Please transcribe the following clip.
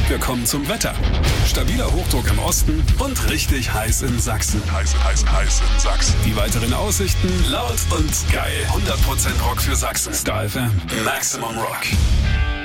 Wir kommen zum Wetter. Stabiler Hochdruck im Osten und richtig heiß in Sachsen. Heiß in Sachsen. Die weiteren Aussichten laut und geil. 100% Rock für Sachsen. Star FM. Maximum Rock.